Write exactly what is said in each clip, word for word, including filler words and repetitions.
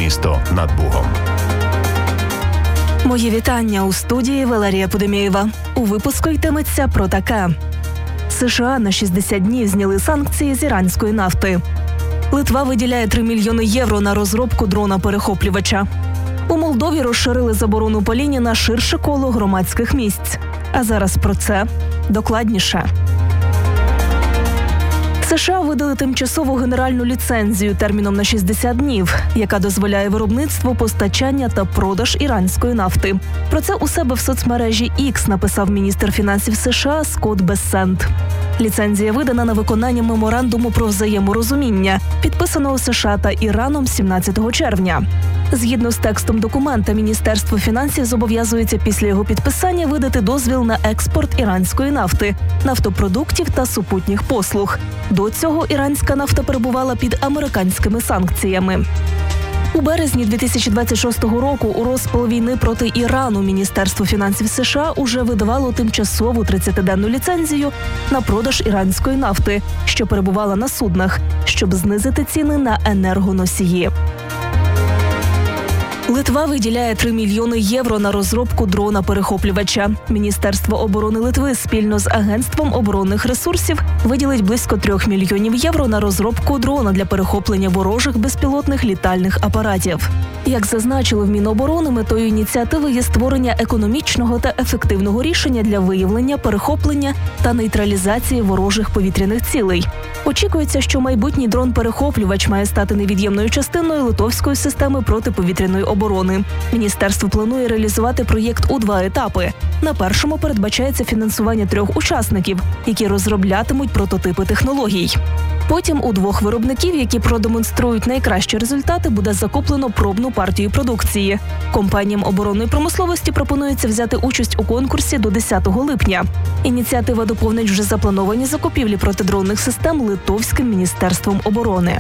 Місто над Бугом. Мої вітання, у студії Валерія Пудемєєва. У випуску йтиметься про таке. США на шістдесят днів зняли санкції з іранської нафти. Литва виділяє три мільйони євро на розробку дрона-перехоплювача. У Молдові розширили заборону паління на ширше коло громадських місць. А зараз про це докладніше. США видали тимчасову генеральну ліцензію терміном на шістдесят днів, яка дозволяє виробництво, постачання та продаж іранської нафти. Про це у себе в соцмережі X написав міністр фінансів США Скотт Бессент. Ліцензія видана на виконання меморандуму про взаєморозуміння, підписаного США та Іраном сімнадцятого червня. Згідно з текстом документа, Міністерство фінансів зобов'язується після його підписання видати дозвіл на експорт іранської нафти, нафтопродуктів та супутніх послуг. До цього іранська нафта перебувала під американськими санкціями. У березні дві тисячі двадцять шостого року у розпал війни проти Ірану Міністерство фінансів США уже видавало тимчасову тридцятиденну ліцензію на продаж іранської нафти, що перебувала на суднах, щоб знизити ціни на енергоносії. Литва виділяє три мільйони євро на розробку дрона-перехоплювача. Міністерство оборони Литви спільно з Агентством оборонних ресурсів виділить близько трьох мільйонів євро на розробку дрона для перехоплення ворожих безпілотних літальних апаратів. Як зазначили в Міноборони, метою ініціативи є створення економічного та ефективного рішення для виявлення, перехоплення та нейтралізації ворожих повітряних цілей. Очікується, що майбутній дрон-перехоплювач має стати невід'ємною частиною литовської системи протиповітряної оборони. Міністерство планує реалізувати проєкт у два етапи. На першому передбачається фінансування трьох учасників, які розроблятимуть прототипи технологій. Потім у двох виробників, які продемонструють найкращі результати, буде закуплено пробну партію продукції. Компаніям оборонної промисловості пропонується взяти участь у конкурсі до десятого липня. Ініціатива доповнить вже заплановані закупівлі протидронних систем Литовським міністерством оборони.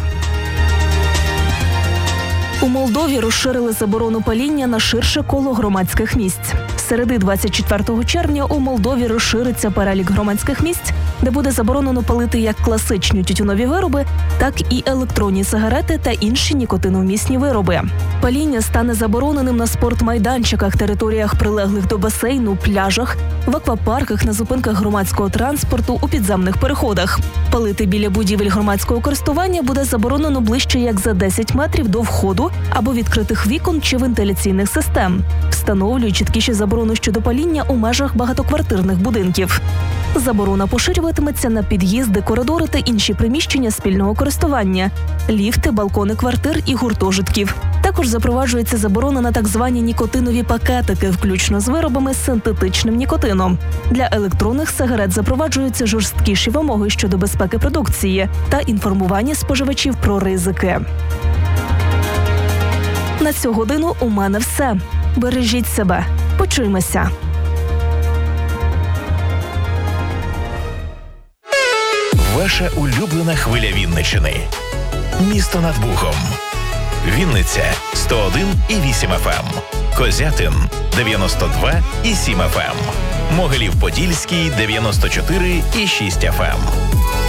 У Молдові розширили заборону паління на ширше коло громадських місць. З середи двадцять четвертого червня у Молдові розшириться перелік громадських місць, де буде заборонено палити як класичні тютюнові вироби, так і електронні сигарети та інші нікотиновмісні вироби. Паління стане забороненим на спортмайданчиках, територіях, прилеглих до басейну, пляжах, в аквапарках, на зупинках громадського транспорту, у підземних переходах. Палити біля будівель громадського користування буде заборонено ближче як за десять метрів до входу або відкритих вікон чи вентиляційних систем. Встановлюють чіткіші заборони щодо паління у межах багатоквартирних будинків. Заборона поширюватиметься на під'їзди, коридори та інші приміщення спільного користування, ліфти, балкони квартир і гуртожитків. Також запроваджується заборона на так звані нікотинові пакетики, включно з виробами з синтетичним нікотином. Для електронних сигарет запроваджуються жорсткіші вимоги щодо безпеки продукції та інформування споживачів про ризики. На цю годину у мене все. Бережіть себе. Почуємося. Ваша улюблена хвиля Вінниччини. Місто над Бугом. Вінниця сто один і вісім еф ем. Козятин дев'яносто два і сім еф ем. Могилів-Подільський дев'яносто чотири і шість еф ем.